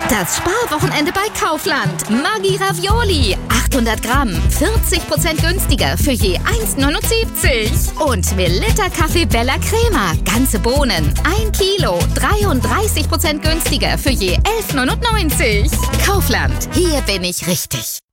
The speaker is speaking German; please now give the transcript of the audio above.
Das Sparwochenende bei Kaufland. Maggi Ravioli. 800 Gramm. 40% günstiger für je 1,79. Und Melitta Kaffee Bella Crema. Ganze Bohnen. 1 Kilo. 33% günstiger für je 11,99. Kaufland. Hier bin ich richtig.